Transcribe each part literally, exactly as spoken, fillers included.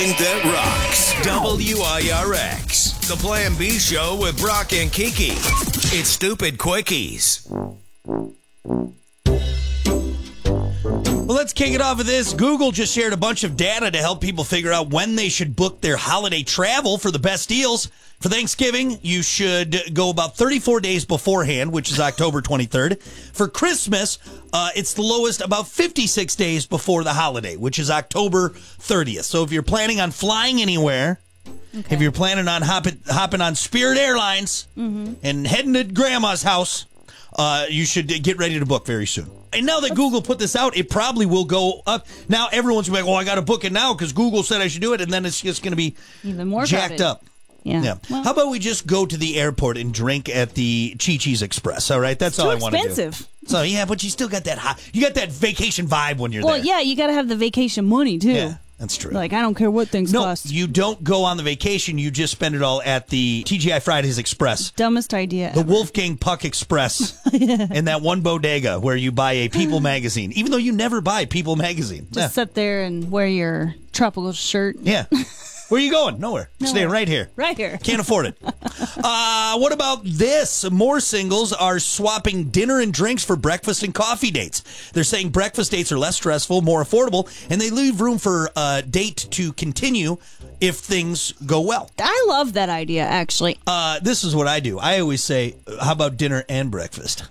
That rocks. W I R X. The Plan B show with Brock and Kiki. It's Stupid Quickies. Well, let's kick it off with this. Google just shared a bunch of data to help people figure out when they should book their holiday travel for the best deals. For Thanksgiving, you should go about thirty-four days beforehand, which is October twenty-third. For Christmas, uh, it's the lowest about fifty-six days before the holiday, which is October thirtieth. So if you're planning on flying anywhere, okay. if you're planning on hopping, hopping on Spirit Airlines mm-hmm. and heading to Grandma's house, uh, you should get ready to book very soon. And now that Google put this out, it probably will go up. Now everyone's going to be like, oh, I got to book it now because Google said I should do it. And then it's just going to be even more jacked crowded. up. Yeah. yeah. Well, how about we just go to the airport and drink at the Chi-Chi's Express? All right, that's all I want to do. It's too expensive. So yeah, but you still got that hot, you got that vacation vibe when you're well, there. Well, yeah, you got to have the vacation money too. Yeah, that's true. Like I don't care what things no, cost. You don't go on the vacation. You just spend it all at the T G I Fridays Express. Dumbest idea. The ever. Wolfgang Puck Express, yeah. and that one bodega where you buy a People magazine, even though you never buy People magazine. Just yeah. sit there and wear your tropical shirt. Yeah. Where are you going? Nowhere. Nowhere. Staying right here. Right here. Can't afford it. uh, what about this? More singles are swapping dinner and drinks for breakfast and coffee dates. They're saying breakfast dates are less stressful, more affordable, and they leave room for a date to continue if things go well. I love that idea, actually. Uh, this is what I do. I always say, how about dinner and breakfast?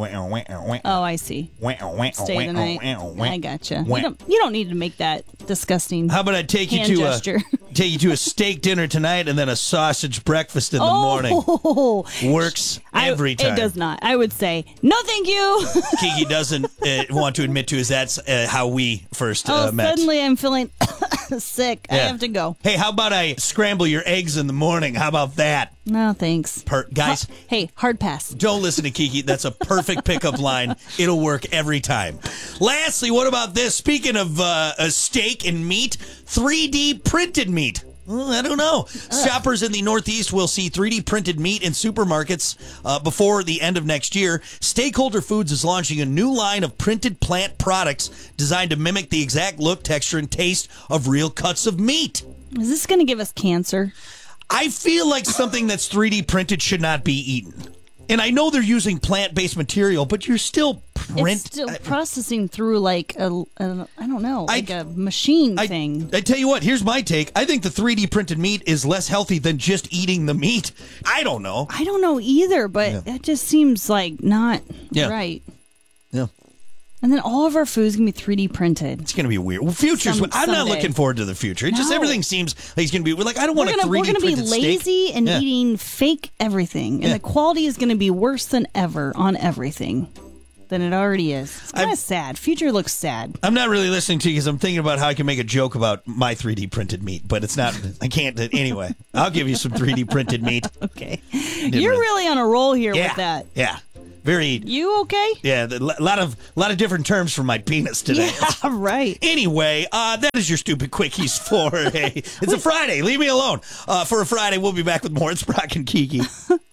Oh, I see. Stay the night. I gotcha. You don't, you don't need to make that disgusting. How about I take you to gesture. a take you to a steak dinner tonight and then a sausage breakfast in the oh, morning? Works every I, time. It does not. I would say no, thank you. Kiki doesn't uh, want to admit to us that's uh, how we first uh, oh, met. Suddenly I'm feeling sick. Yeah. I have to go. Hey, how about I scramble your eggs in the morning? How about that? No, thanks. Per- guys, ha- hey, hard pass. Don't listen to Kiki. That's a perfect pickup line. It'll work every time. Lastly, what about this? Speaking of uh, a steak and meat, three D printed meat. Well, I don't know. Ugh. Shoppers in the Northeast will see three D printed meat in supermarkets uh, before the end of next year. Stakeholder Foods is launching a new line of printed plant products designed to mimic the exact look, texture, and taste of real cuts of meat. Is this going to give us cancer? I feel like something that's three D printed should not be eaten. And I know they're using plant-based material, but you're still print. It's still processing through like a, a I don't know, like I, a machine I, thing. I tell you what, here's my take. I think the three D printed meat is less healthy than just eating the meat. I don't know. I don't know either, but yeah. it just seems like not yeah. right. Yeah. And then all of our food's going to be three D printed. It's going to be weird. Well, future's. Some, I'm someday. not looking forward to the future. It no. just everything seems like it's going to be. Like I don't we're want gonna, a three D printed steak. We're going to be lazy steak. and yeah. eating fake everything, and yeah. the quality is going to be worse than ever on everything than it already is. It's kind of sad. Future looks sad. I'm not really listening to you because I'm thinking about how I can make a joke about my three D printed meat, but it's not. I can't. Anyway, I'll give you some three D printed meat. Okay, you're really on a roll here yeah. with that. Yeah. Very. You okay? Yeah, a lot of a lot of different terms for my penis today. Yeah, right. Anyway, uh, that is your stupid quickies for a. It's a Friday. Leave me alone. Uh, for a Friday, we'll be back with more. It's Brock and Kiki.